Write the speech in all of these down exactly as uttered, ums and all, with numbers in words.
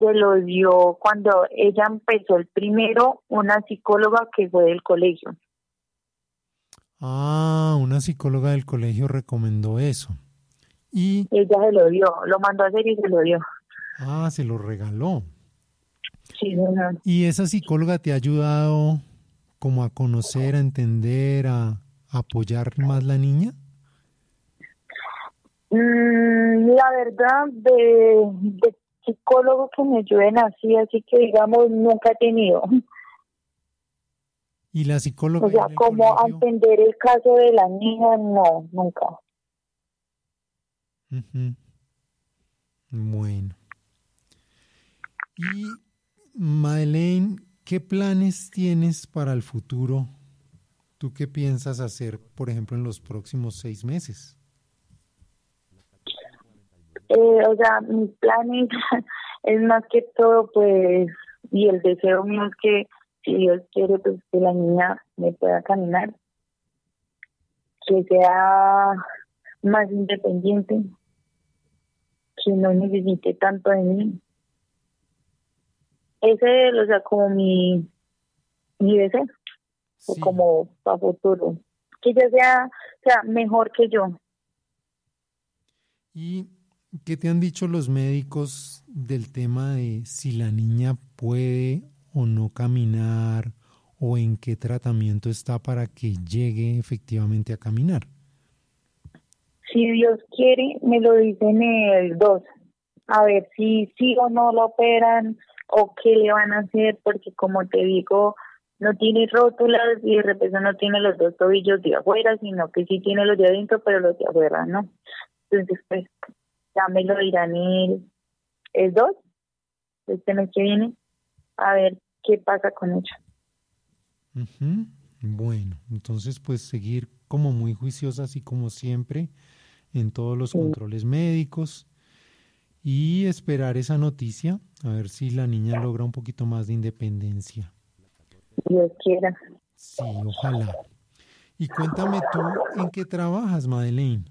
se lo dio cuando ella empezó el primero, una psicóloga que fue del colegio. Ah, una psicóloga del colegio recomendó eso. Y, Ella se lo dio, lo mandó a hacer y se lo dio. ah, se lo regaló. Sí, señor. ¿Y esa psicóloga te ha ayudado como a conocer, a entender, a, a apoyar más la niña? Mm, la verdad, de, de psicólogo que me ayuden así, así que digamos, nunca he tenido. ¿Y la psicóloga O ahí sea, en el como a colegio? entender el caso de la niña, no, nunca. Ujú. Bueno. Y Madeleine, ¿qué planes tienes para el futuro? ¿Tú qué piensas hacer, por ejemplo, en los próximos seis meses? Eh, o sea, mis planes es más que todo, pues, y el deseo mío es que, si Dios quiere, pues que la niña me pueda caminar, que sea más independiente, que no necesite tanto de mí. Ese es, o sea, como mi, mi deseo, o Sí. como para futuro. Que ella sea, sea mejor que yo. ¿Y qué te han dicho los médicos del tema de si la niña puede o no caminar o en qué tratamiento está para que llegue efectivamente a caminar? Si Dios quiere, me lo dicen el dos. A ver si sí o no lo operan o qué le van a hacer, porque como te digo, no tiene rótulas y de repente no tiene los dos tobillos de afuera, sino que sí tiene los de adentro, pero los de afuera no. Entonces, pues ya me lo dirán el, el dos, este mes que viene, a ver qué pasa con ella. Ujú. Bueno, entonces pues seguir como muy juiciosa, así como siempre, en todos los Sí, controles médicos y esperar esa noticia, a ver si la niña logra un poquito más de independencia. Dios quiera. Sí, ojalá. Y cuéntame tú, ¿en qué trabajas, Madeleine?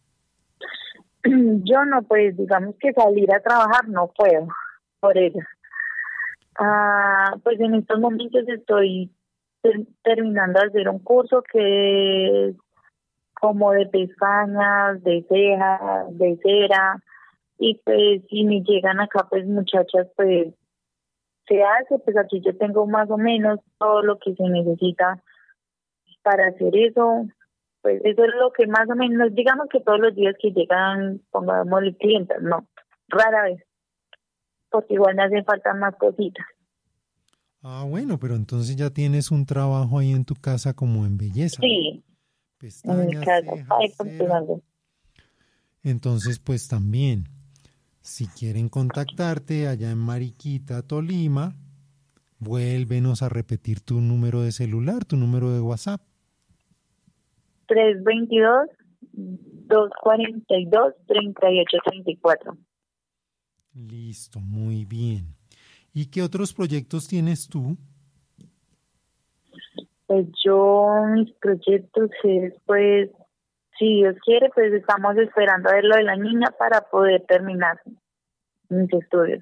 Yo no, pues digamos que salir a trabajar no puedo por ella. Ah, pues en estos momentos estoy ter- terminando de hacer un curso que es como de pestañas, de cejas, de cera, y pues si me llegan acá pues muchachas pues se hace, pues aquí yo tengo más o menos todo lo que se necesita para hacer eso, pues eso es lo que más o menos, digamos que todos los días que llegan, pongamos clientes, no, rara vez, porque igual me hacen falta más cositas. Ah, bueno, pero entonces ya tienes un trabajo ahí en tu casa como en belleza, ¿no? Sí, en mi Pestañas, casa, cejas, ahí cera. funcionando. Entonces, pues también, si quieren contactarte allá en Mariquita, Tolima, vuélvenos a repetir tu número de celular, tu número de WhatsApp. tres veintidós, dos cuarenta y dos, treinta y ocho treinta y cuatro. Listo, muy bien. ¿Y qué otros proyectos tienes tú? Pues yo, mis proyectos es, pues, si Dios quiere, pues estamos esperando a ver lo de la niña para poder terminar mis estudios.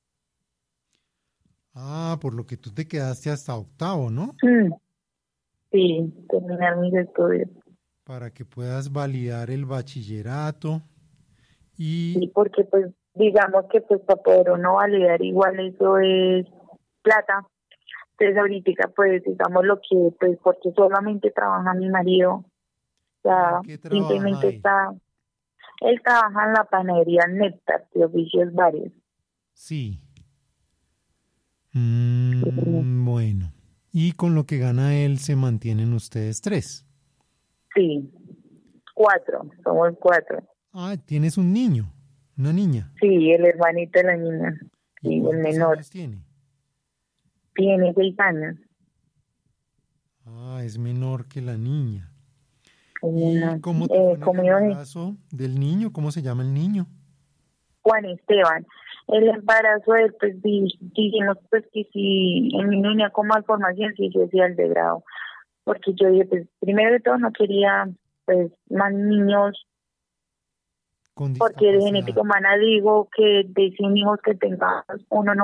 Ah, por lo que tú te quedaste hasta octavo, ¿no? Mm, sí, terminar mis estudios. Para que puedas validar el bachillerato y Sí, porque pues digamos que pues para poder uno validar igual eso es plata. Entonces ahorita pues digamos lo que pues porque solamente trabaja mi marido, o ¿y en sea, qué trabaja simplemente él? está, él trabaja en la panadería Néctar de oficios varios. Sí. Sí, Mm, bueno. Y con lo que gana él se mantienen ustedes tres. sí, cuatro, somos cuatro. Ah, tienes un niño, una niña. Sí, el hermanito de la niña, ¿Y sí, el cuántos menor, años tiene? tiene seis años. Ah, es menor que la niña. Es ¿Y una, cómo te fue eh, en el como yo, embarazo del niño? ¿Cómo se llama el niño? Juan Esteban. El embarazo de él, pues di- dijimos pues que si en mi niña con malformación, sí yo hacía el de grado, porque yo dije, pues primero de todo no quería pues más niños con porque de discapacidad. genética humana digo que de cien hijos que tengamos, uno no